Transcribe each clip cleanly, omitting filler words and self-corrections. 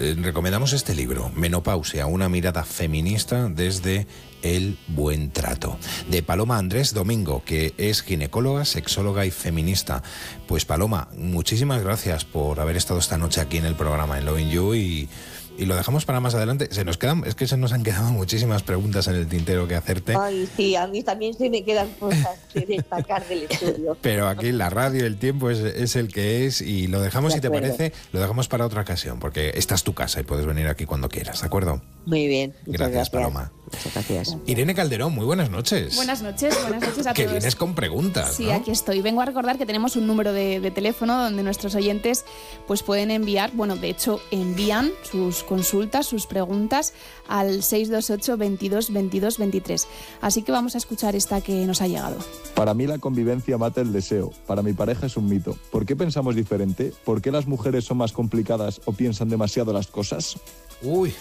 recomendamos este libro, Menopausia, una mirada feminista desde el buen trato, de Paloma Andrés Domingo, que es ginecóloga, sexóloga y feminista. Pues Paloma, muchísimas gracias por haber estado esta noche aquí en el programa en Loving You y lo dejamos para más adelante. Se nos han quedado muchísimas preguntas en el tintero que hacerte. Ay, sí, a mí también se me quedan cosas que destacar del estudio. Pero aquí la radio, el tiempo es el que es y lo dejamos, si te parece, lo dejamos para otra ocasión, porque esta es tu casa y puedes venir aquí cuando quieras, ¿de acuerdo? Muy bien. Gracias, Paloma. Muchas gracias. Irene Calderón, muy buenas noches. Buenas noches a todos. Que vienes con preguntas, Sí, ¿no? aquí estoy. Vengo a recordar que tenemos un número de teléfono donde nuestros oyentes pues pueden enviar, de hecho envían sus consultas, sus preguntas al 628 22 22 23. Así que vamos a escuchar esta que nos ha llegado. Para mí la convivencia mata el deseo. Para mi pareja es un mito. ¿Por qué pensamos diferente? ¿Por qué las mujeres son más complicadas o piensan demasiado las cosas? Uy.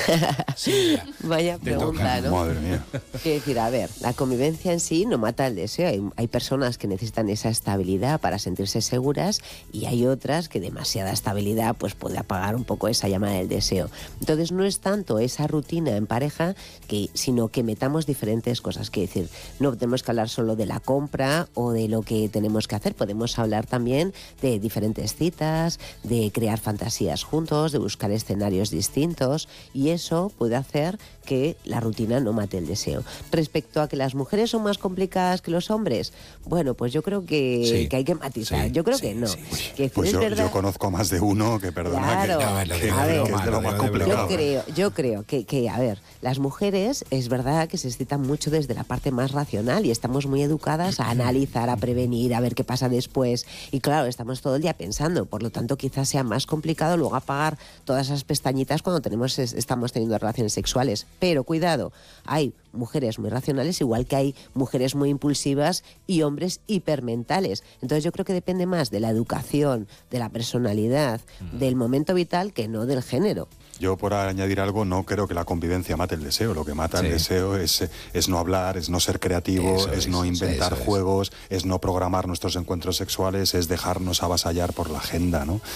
Sí, vaya pregunta, ¿no? Madre mía. Quiero decir, a ver, la convivencia en sí no mata el deseo. Hay personas que necesitan esa estabilidad para sentirse seguras y hay otras que demasiada estabilidad pues puede apagar un poco esa llama del deseo. Entonces no es tanto esa rutina en pareja, sino que metamos diferentes cosas. Quiero decir, no tenemos que hablar solo de la compra o de lo que tenemos que hacer. Podemos hablar también de diferentes citas, de crear fantasías juntos, de buscar escenarios distintos. Y eso puede hacer que la rutina no mate el deseo. Respecto a que las mujeres son más complicadas que los hombres, bueno, pues yo creo que hay que matizar. Yo creo que no. Que pues yo conozco a más de uno que, perdona, claro, que es de lo más complicado. Yo creo que, a ver, las mujeres es verdad que se excitan mucho desde la parte más racional y estamos muy educadas a analizar, a prevenir, a ver qué pasa después. Y claro, estamos todo el día pensando, por lo tanto quizás sea más complicado luego apagar todas esas pestañitas cuando estamos teniendo relaciones sexuales. Pero cuidado, hay mujeres muy racionales igual que hay mujeres muy impulsivas y hombres hipermentales. Entonces yo creo que depende más de la educación, de la personalidad, del momento vital que no del género. Yo, por añadir algo, no creo que la convivencia mate el deseo. Lo que mata el deseo es no hablar, es no ser creativo, es no inventar juegos, es no programar nuestros encuentros sexuales, es dejarnos avasallar por la agenda, ¿no?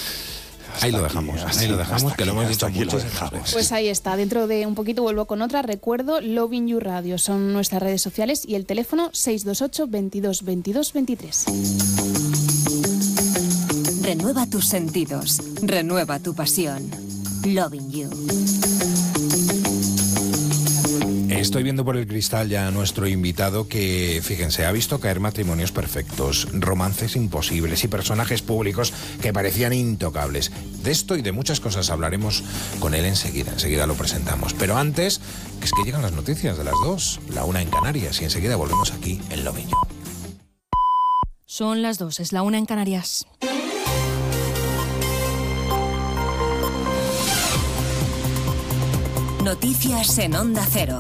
Ahí lo dejamos, que lo hemos dicho mucho. Pues ahí está, dentro de un poquito vuelvo con otra. Recuerdo, Loving You Radio son nuestras redes sociales y el teléfono 628 22 22 23. Renueva tus sentidos, renueva tu pasión. Loving You. Estoy viendo por el cristal ya a nuestro invitado que, fíjense, ha visto caer matrimonios perfectos, romances imposibles y personajes públicos que parecían intocables. De esto y de muchas cosas hablaremos con él enseguida lo presentamos. Pero antes, es que llegan las noticias de las 2, la 1 en Canarias, y enseguida volvemos aquí en Loving You. Son las 2, es la 1 en Canarias. Noticias en Onda Cero.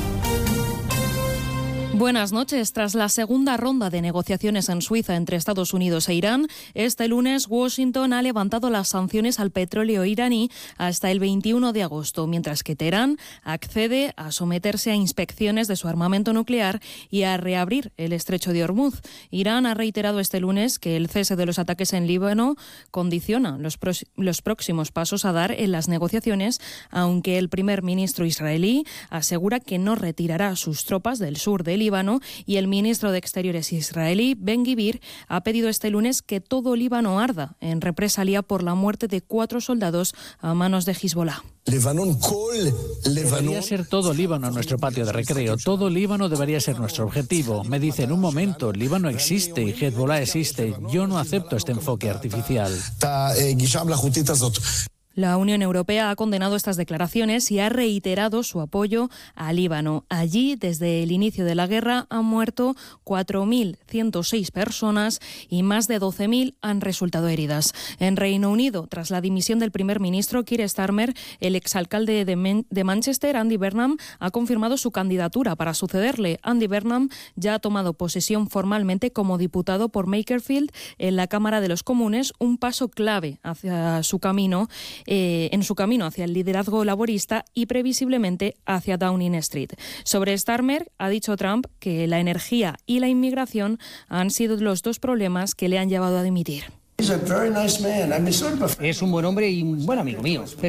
Buenas noches. Tras la segunda ronda de negociaciones en Suiza entre Estados Unidos e Irán, este lunes Washington ha levantado las sanciones al petróleo iraní hasta el 21 de agosto, mientras que Teherán accede a someterse a inspecciones de su armamento nuclear y a reabrir el estrecho de Hormuz. Irán ha reiterado este lunes que el cese de los ataques en Líbano condiciona los próximos pasos a dar en las negociaciones, aunque el primer ministro israelí asegura que no retirará sus tropas del sur de Líbano, y el ministro de Exteriores israelí, Ben-Gvir, ha pedido este lunes que todo Líbano arda en represalia por la muerte de 4 soldados a manos de Hezbollah. Debería ser todo Líbano nuestro patio de recreo. Todo Líbano debería ser nuestro objetivo. Me dicen, un momento, Líbano existe y Hezbollah existe. Yo no acepto este enfoque artificial. La Unión Europea ha condenado estas declaraciones y ha reiterado su apoyo a Líbano. Allí, desde el inicio de la guerra, han muerto 4.106 personas y más de 12.000 han resultado heridas. En Reino Unido, tras la dimisión del primer ministro Keir Starmer, el exalcalde de Manchester, Andy Burnham, ha confirmado su candidatura para sucederle. Andy Burnham ya ha tomado posesión formalmente como diputado por Makerfield en la Cámara de los Comunes, un paso clave hacia su camino en su camino hacia el liderazgo laborista y previsiblemente hacia Downing Street. Sobre Starmer, ha dicho Trump que la energía y la inmigración han sido los 2 problemas que le han llevado a dimitir. Es un buen hombre y un buen amigo mío, pero